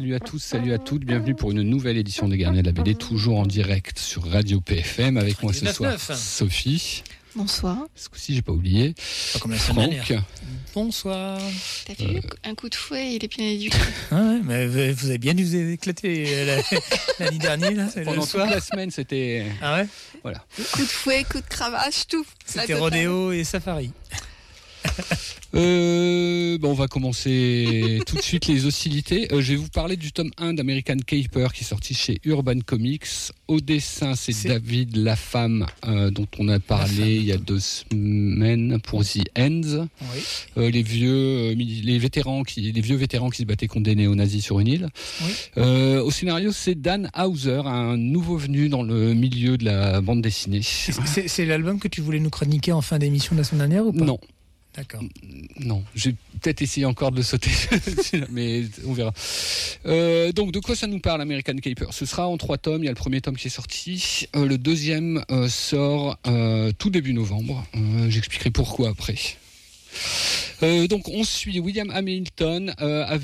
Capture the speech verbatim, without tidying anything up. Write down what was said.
Salut à tous, salut à toutes, bienvenue pour une nouvelle édition des Garniers de la B D, toujours en direct sur Radio P F M. Avec moi ce soir, Sophie. Bonsoir. Ce coup-ci, j'ai pas oublié. Pas comme la Franck. Bonsoir. T'as vu, euh... un coup de fouet, il est bien éduqué. Ah ouais, mais vous avez bien dû vous éclater la, la nuit dernière. Là, pendant toute soir. La semaine, c'était... Ah ouais. Voilà. Coup de fouet, coup de cravache, tout. C'était rodéo et safari. Euh, bon, on va commencer tout de suite les hostilités. Euh, je vais vous parler du tome un d'American Caper qui est sorti chez Urban Comics. Au dessin, c'est, c'est... David Lafemme euh, dont on a parlé il y a deux semaines pour The Ends. Oui. Euh, les vieux, euh, les vétérans qui, les vieux vétérans qui se battaient contre des néo-nazis sur une île. Oui. Euh, au scénario, c'est Dan Hauser, un nouveau venu dans le milieu de la bande dessinée. C'est, c'est l'album que tu voulais nous chroniquer en fin d'émission de la semaine dernière ou pas ? Non. D'accord. Non, j'ai peut-être essayé encore de le sauter, mais on verra. Euh, donc, de quoi ça nous parle, American Caper ? Ce sera en trois tomes. Il y a le premier tome qui est sorti. Euh, le deuxième euh, sort euh, tout début novembre. Euh, j'expliquerai pourquoi après. Euh, donc, on suit William Hamilton euh, avec